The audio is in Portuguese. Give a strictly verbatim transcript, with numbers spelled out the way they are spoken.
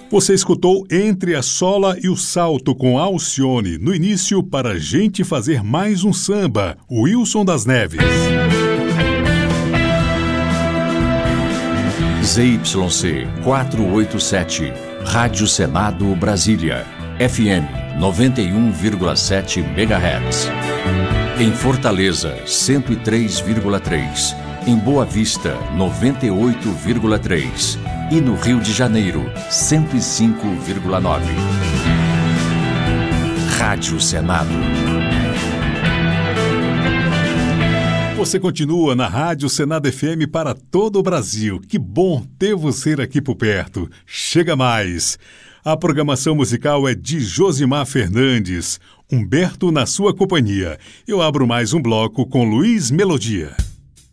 Você escutou Entre a Sola e o Salto com Alcione. No início, para a gente fazer mais um samba, Wilson das Neves. Z Y C quatrocentos e oitenta e sete, Rádio Senado Brasília, F M noventa e um vírgula sete megahertz. Em Fortaleza, cento e três vírgula três. Em Boa Vista, noventa e oito vírgula três. E no Rio de Janeiro, cento e cinco vírgula nove. Rádio Senado. Você continua na Rádio Senado F M para todo o Brasil. Que bom ter você aqui por perto. Chega mais. A programação musical é de Josimar Fernandes. Humberto na sua companhia. Eu abro mais um bloco com Luiz Melodia.